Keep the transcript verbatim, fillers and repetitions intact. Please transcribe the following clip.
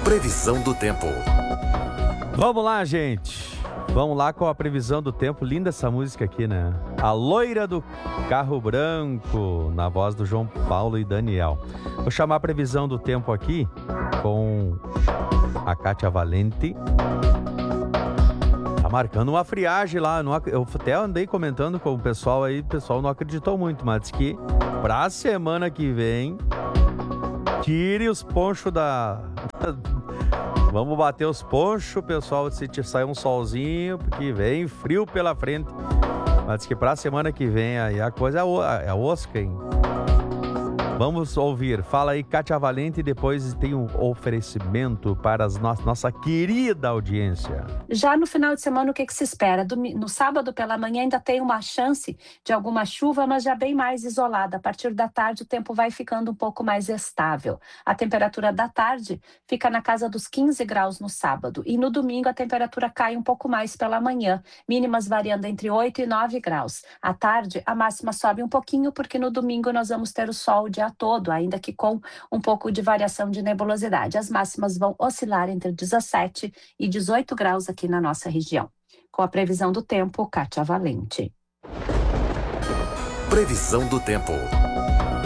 Previsão do tempo. Vamos lá, gente. Vamos lá com a previsão do tempo. Linda essa música aqui, né? A Loira do Carro Branco, na voz do João Paulo e Daniel. Vou chamar a previsão do tempo aqui com a Kátia Valente. Tá marcando uma friagem lá. Eu até andei comentando com o pessoal aí, o pessoal não acreditou muito, mas disse que pra semana que vem, tire os ponchos da... Vamos bater os ponchos, pessoal, se sair um solzinho, porque vem frio pela frente. Mas diz que pra semana que vem aí a coisa é a osca, hein? Vamos ouvir. Fala aí, Kátia Valente, e depois tem um oferecimento para a no- nossa querida audiência. Já no final de semana, o que, que se espera? Domi- No sábado pela manhã ainda tem uma chance de alguma chuva, mas já bem mais isolada. A partir da tarde, o tempo vai ficando um pouco mais estável. A temperatura da tarde fica na casa dos quinze graus no sábado. E no domingo, a temperatura cai um pouco mais pela manhã, mínimas variando entre oito e nove graus. À tarde, a máxima sobe um pouquinho, porque no domingo nós vamos ter o sol o dia todo, ainda que com um pouco de variação de nebulosidade. As máximas vão oscilar entre dezessete e dezoito graus aqui na nossa região. Com a previsão do tempo, Kátia Valente. Previsão do tempo.